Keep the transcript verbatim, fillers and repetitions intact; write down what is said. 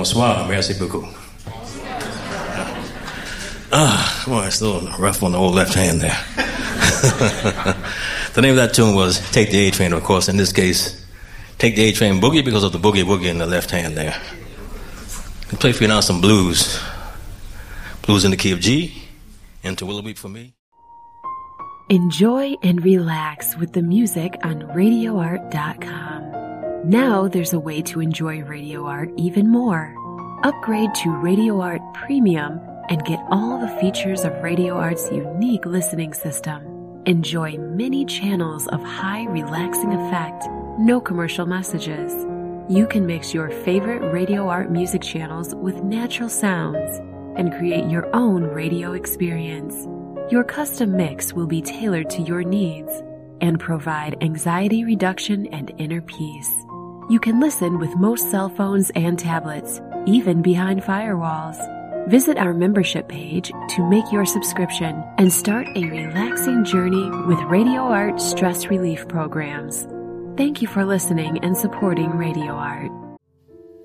Bonsoir, merci beaucoup. Ah, well, it's a little rough on the old left hand there. The name of that tune was Take the A Train, of course. In this case, Take the A Train Boogie because of the boogie woogie in the left hand there. I'll play for you now some blues. Blues in the key of G. Into Willow Weep for me. Enjoy and relax with the music on radio art dot com. Now there's a way to enjoy Radio Art even more. Upgrade to Radio Art Premium and get all the features of Radio Art's unique listening system. Enjoy many channels of high relaxing effect, no commercial messages. You can mix your favorite Radio Art music channels with natural sounds and create your own radio experience. Your custom mix will be tailored to your needs and provide anxiety reduction and inner peace. You can listen with most cell phones and tablets, even behind firewalls. Visit our membership page to make your subscription and start a relaxing journey with Radio Art stress relief programs. Thank you for listening and supporting Radio Art.